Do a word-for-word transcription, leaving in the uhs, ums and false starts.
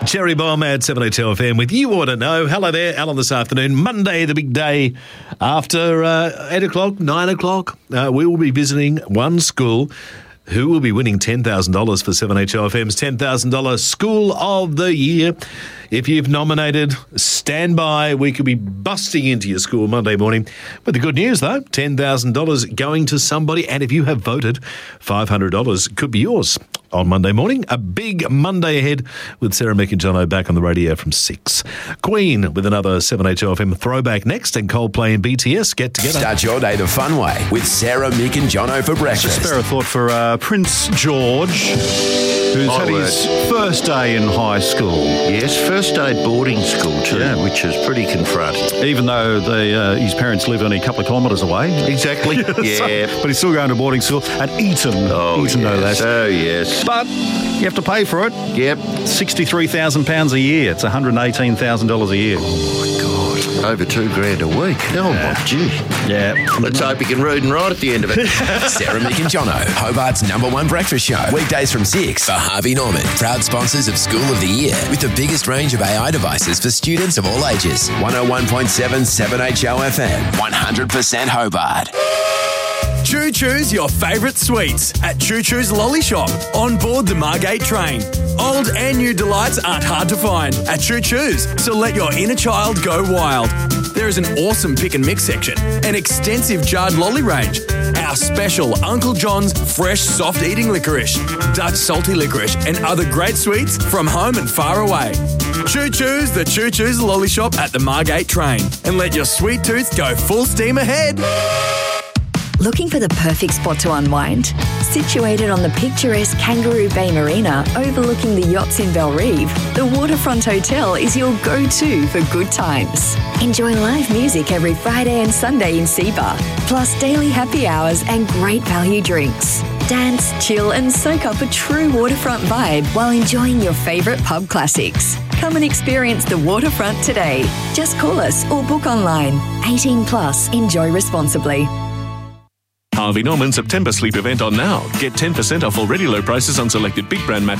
Cherry Bomb at seven H O F M with You Ought to Know. Hello there, Alan, this afternoon. Monday, the big day after uh, eight o'clock, nine o'clock. Uh, we will be visiting one school who will be winning ten thousand dollars for seven H O F M's ten thousand dollars School of the Year. If you've nominated, stand by. We could be busting into your school Monday morning. But the good news, though, ten thousand dollars going to somebody. And if you have voted, five hundred dollars could be yours on Monday morning. A big Monday ahead with Sarah, Mick and Jono back on the radio from six. Queen with another seven H O F M throwback next, and Coldplay and B T S get together. Start your day the fun way with Sarah, Mick and Jono for breakfast. Spare a thought for uh, Prince George, who's My had word. his first day in high school. Yes, first day at boarding school too, Yeah. which is pretty confronting. Even though the, uh, his parents live only a couple of kilometres away. Exactly. Yeah. So- but he's still going to boarding school at Eton. Oh, Eton, no yes. less. Oh, yes. But you have to pay for it. Yep. sixty-three thousand pounds a year. It's one hundred eighteen thousand dollars a year. Over two grand a week. Oh, my gee. Yeah. Let's hope he can read and write at the end of it. Sarah, Mick and Jono, Hobart's number one breakfast show. Weekdays from six for Harvey Norman, proud sponsors of School of the Year, with the biggest range of A I devices for students of all ages. one oh one point seven seven H O F M, one hundred percent Hobart. Choo Choo's your favourite sweets at Choo Choo's Lolly Shop on board the Margate train. Old and new delights aren't hard to find at Choo Choo's, so let your inner child go wild. There is an awesome pick and mix section, an extensive jarred lolly range, our special Uncle John's fresh soft eating licorice, Dutch salty licorice, and other great sweets from home and far away. Choo Choo's, the Choo Choo's Lolly Shop at the Margate train, and let your sweet tooth go full steam ahead. Looking for the perfect spot to unwind? Situated on the picturesque Kangaroo Bay Marina overlooking the yachts in Belrive, the Waterfront Hotel is your go-to for good times. Enjoy live music every Friday and Sunday in Seabar, plus daily happy hours and great value drinks. Dance, chill and soak up a true waterfront vibe while enjoying your favourite pub classics. Come and experience the Waterfront today. Just call us or book online. eighteen plus, enjoy responsibly. Harvey Norman September sleep event on now. Get ten percent off already low prices on selected big brand mattresses.